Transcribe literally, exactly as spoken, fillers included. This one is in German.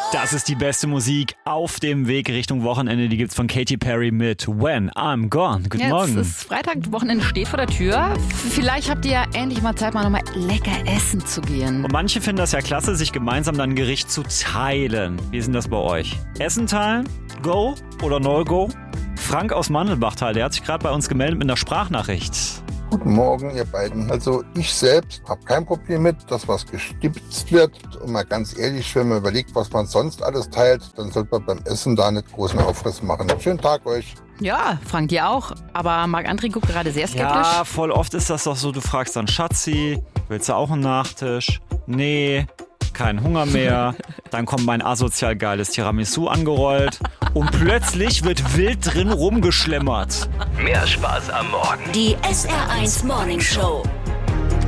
Das ist die beste Musik auf dem Weg Richtung Wochenende. Die gibt's von Katy Perry mit When I'm Gone. Guten Jetzt Morgen. Es ist Freitag, Wochenende steht vor der Tür. Vielleicht habt ihr ja endlich mal Zeit, mal nochmal lecker essen zu gehen. Und manche finden das ja klasse, sich gemeinsam dann ein Gericht zu teilen. Wie ist denn das bei euch? Essen teilen? Go oder No-Go? Frank aus Mandelbachtal, der hat sich gerade bei uns gemeldet mit einer Sprachnachricht. Guten Morgen, ihr beiden. Also ich selbst habe kein Problem mit, dass was gestipzt wird. Und mal ganz ehrlich, wenn man überlegt, was man sonst alles teilt, dann sollte man beim Essen da nicht großen Aufriss machen. Schönen Tag euch. Ja, Frank, dir auch. Aber Marc-André guckt gerade sehr skeptisch. Ja, voll oft ist das doch so, du fragst dann Schatzi, willst du auch einen Nachtisch? Nee, kein Hunger mehr. Dann kommt mein asozial geiles Tiramisu angerollt und plötzlich wird wild drin rumgeschlemmert. Mehr Spaß am Morgen. Die S R eins Morning Show.